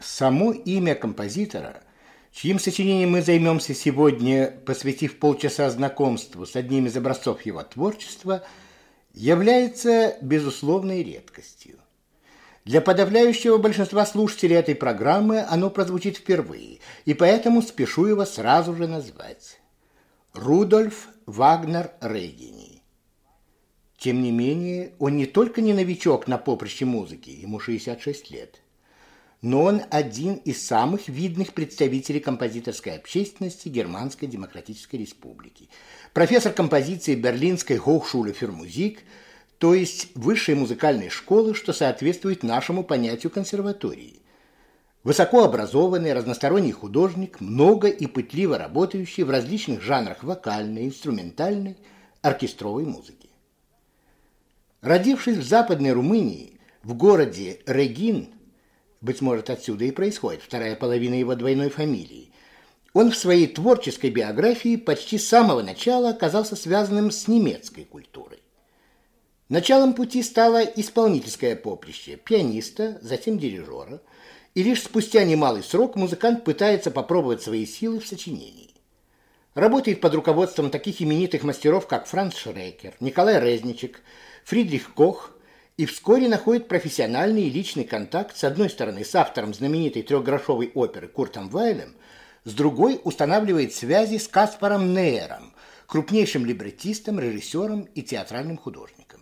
Само имя композитора, чьим сочинением мы займемся сегодня, посвятив полчаса знакомству с одним из образцов его творчества, является безусловной редкостью. Для подавляющего большинства слушателей этой программы оно прозвучит впервые, и поэтому спешу его сразу же назвать. Рудольф Вагнер Региний. Тем не менее, он не только не новичок на поприще музыки, ему 66 лет, но он один из самых видных представителей композиторской общественности Германской Демократической Республики. Профессор композиции Берлинской Hochschule für Musik, то есть высшей музыкальной школы, что соответствует нашему понятию консерватории. Высокообразованный, разносторонний художник, много и пытливо работающий в различных жанрах вокальной, инструментальной, оркестровой музыки. Родившись в Западной Румынии, в городе Регин, быть может, отсюда и происходит вторая половина его двойной фамилии, он в своей творческой биографии почти с самого начала оказался связанным с немецкой культурой. Началом пути стало исполнительское поприще пианиста, затем дирижера, и лишь спустя немалый срок музыкант пытается попробовать свои силы в сочинении. Работает под руководством таких именитых мастеров, как Франц Шрекер, Николай Резничек, Фридрих Кох, и вскоре находит профессиональный и личный контакт с одной стороны с автором знаменитой трехгрошовой оперы Куртом Вайлем, с другой устанавливает связи с Каспаром Нейером, крупнейшим либреттистом, режиссером и театральным художником.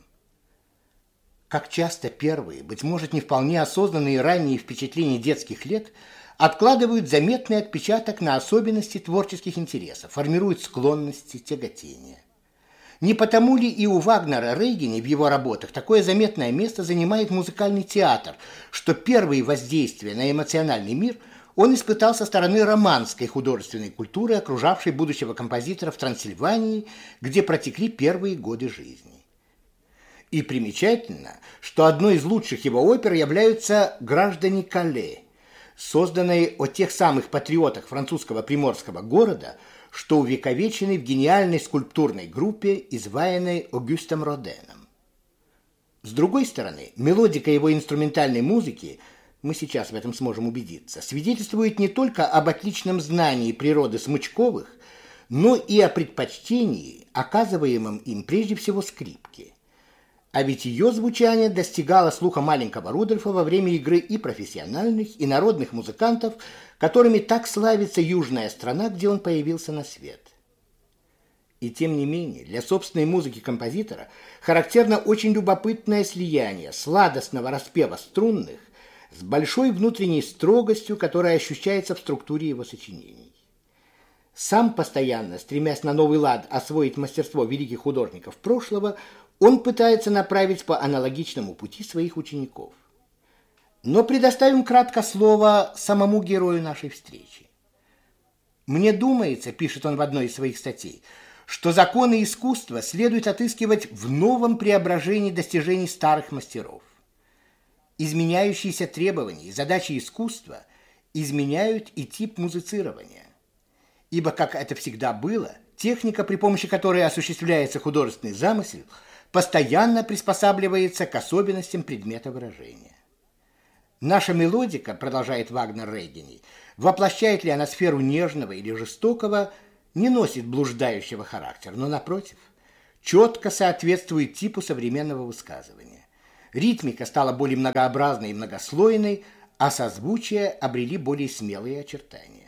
Как часто первые, быть может, не вполне осознанные ранние впечатления детских лет откладывают заметный отпечаток на особенности творческих интересов, формируют склонности, тяготения. Не потому ли и у Вагнера Регини в его работах такое заметное место занимает музыкальный театр, что первые воздействия на эмоциональный мир он испытал со стороны романской художественной культуры, окружавшей будущего композитора в Трансильвании, где протекли первые годы жизни. И примечательно, что одной из лучших его опер являются «Граждане Кале», созданные о тех самых патриотах французского приморского города, что увековечены в гениальной скульптурной группе, изваянной Огюстом Роденом. С другой стороны, мелодика его инструментальной музыки, мы сейчас в этом сможем убедиться, свидетельствует не только об отличном знании природы Смычковых, но и о предпочтении, оказываемом им прежде всего скрипке. А ведь ее звучание достигало слуха маленького Рудольфа во время игры и профессиональных, и народных музыкантов, которыми так славится южная страна, где он появился на свет. И тем не менее, для собственной музыки композитора характерно очень любопытное слияние сладостного распева струнных с большой внутренней строгостью, которая ощущается в структуре его сочинений. Сам постоянно, стремясь на новый лад освоить мастерство великих художников прошлого, он пытается направить по аналогичному пути своих учеников. Но предоставим кратко слово самому герою нашей встречи. «Мне думается, — пишет он в одной из своих статей, — что законы искусства следует отыскивать в новом преображении достижений старых мастеров. Изменяющиеся требования и задачи искусства изменяют и тип музицирования. Ибо, как это всегда было, техника, при помощи которой осуществляется художественный замысел, постоянно приспосабливается к особенностям предмета выражения. Наша мелодика, продолжает Вагнер Региний, воплощает ли она сферу нежного или жестокого, не носит блуждающего характера, но, напротив, четко соответствует типу современного высказывания. Ритмика стала более многообразной и многослойной, а созвучия обрели более смелые очертания.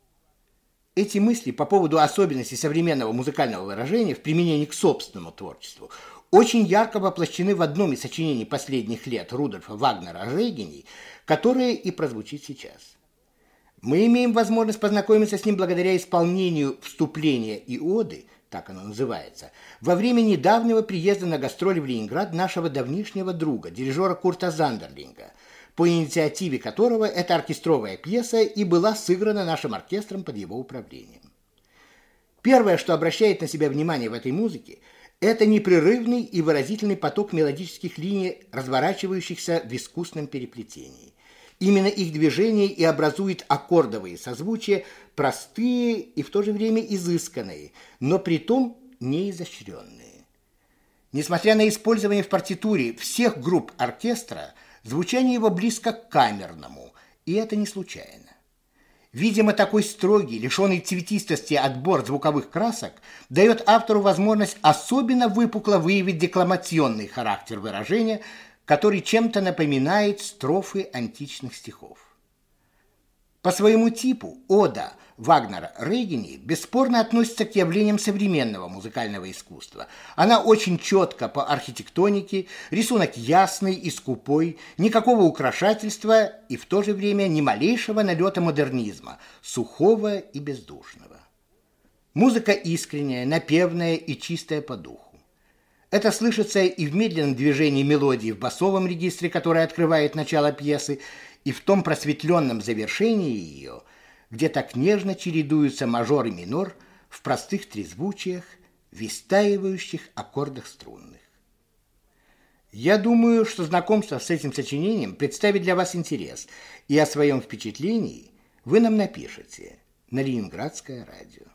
Эти мысли по поводу особенностей современного музыкального выражения в применении к собственному творчеству очень ярко воплощены в одном из сочинений последних лет Рудольфа Вагнера Регини, которое и прозвучит сейчас. Мы имеем возможность познакомиться с ним благодаря исполнению вступления и оды, так оно называется, во время недавнего приезда на гастроли в Ленинград нашего давнишнего друга, дирижера Курта Зандерлинга, по инициативе которого эта оркестровая пьеса и была сыграна нашим оркестром под его управлением. Первое, что обращает на себя внимание в этой музыке, это непрерывный и выразительный поток мелодических линий, разворачивающихся в искусном переплетении. Именно их движение и образует аккордовые созвучия, простые и в то же время изысканные, но притом не изощренные. Несмотря на использование в партитуре всех групп оркестра, звучание его близко к камерному И это не случайно. Видимо, такой строгий, лишенный цветистости отбор звуковых красок дает автору возможность особенно выпукло выявить декламационный характер выражения, который чем-то напоминает строфы античных стихов. По своему типу ода Вагнера Регине бесспорно относится к явлениям современного музыкального искусства. Она очень четко по архитектонике, рисунок ясный и скупой, никакого украшательства и в то же время ни малейшего налета модернизма, сухого и бездушного. Музыка искренняя, напевная и чистая по духу. Это слышится и в медленном движении мелодии в басовом регистре, который открывает начало пьесы, и в том просветленном завершении ее, где так нежно чередуются мажор и минор в простых трезвучиях, в истаивающих аккордах струнных. Я думаю, что знакомство с этим сочинением представит для вас интерес, и о своем впечатлении вы нам напишите на Ленинградское радио.